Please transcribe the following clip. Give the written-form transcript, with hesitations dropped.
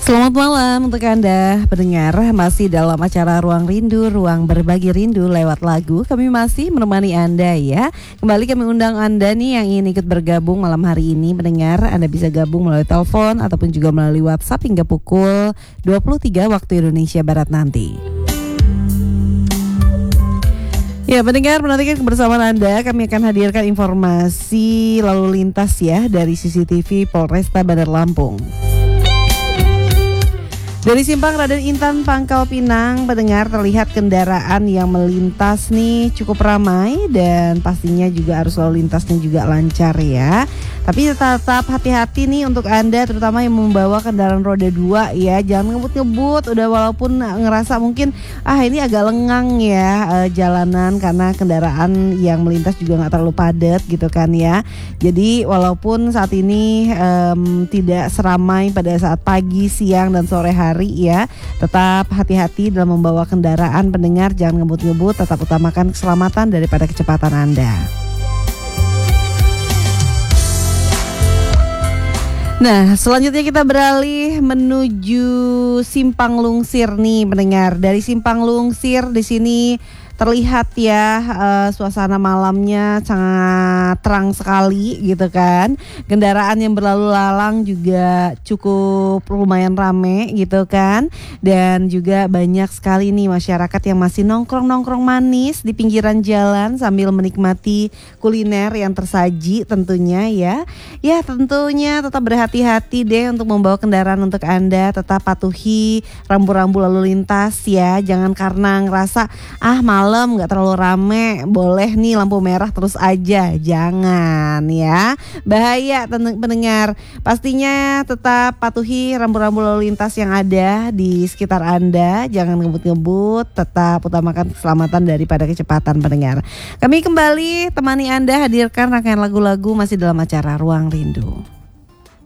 Selamat malam untuk Anda pendengar, masih dalam acara Ruang Rindu, ruang berbagi rindu lewat lagu. Kami masih menemani Anda ya. Kembali kami undang Anda nih yang ingin ikut bergabung malam hari ini pendengar. Anda bisa gabung melalui telepon ataupun juga melalui WhatsApp hingga pukul 23 waktu Indonesia Barat nanti. Ya pendengar, menantikan kebersamaan Anda. Kami akan hadirkan informasi lalu lintas ya dari CCTV Polresta Bandar Lampung. Dari Simpang Raden Intan Pangkal Pinang, pendengar, terlihat kendaraan yang melintas nih cukup ramai dan pastinya juga arus lalu lintasnya juga lancar ya. Tapi tetap hati-hati nih untuk Anda terutama yang membawa kendaraan roda 2 ya. Jangan ngebut-ngebut udah walaupun ngerasa mungkin ini agak lengang ya jalanan karena kendaraan yang melintas juga gak terlalu padat gitu kan ya. Jadi walaupun saat ini tidak seramai pada saat pagi, siang dan sore hari ya, tetap hati-hati dalam membawa kendaraan pendengar. Jangan ngebut-ngebut, tetap utamakan keselamatan daripada kecepatan Anda. Nah, selanjutnya kita beralih menuju Simpang Lungsir nih pendengar. Dari Simpang Lungsir di sini terlihat ya suasana malamnya sangat terang sekali gitu kan. Kendaraan yang berlalu lalang juga cukup lumayan rame gitu kan. Dan juga banyak sekali nih masyarakat yang masih nongkrong-nongkrong manis di pinggiran jalan sambil menikmati kuliner yang tersaji tentunya ya. Ya tentunya tetap berhati-hati deh untuk membawa kendaraan untuk Anda. Tetap patuhi rambu-rambu lalu lintas ya. Jangan karena ngerasa malam gak terlalu rame, boleh nih lampu merah terus aja. Jangan ya, bahaya pendengar. Pastinya tetap patuhi rambu-rambu lalu lintas yang ada di sekitar Anda. Jangan ngebut-ngebut, tetap utamakan keselamatan daripada kecepatan pendengar. Kami kembali temani Anda hadirkan rangkaian lagu-lagu masih dalam acara Ruang Rindu.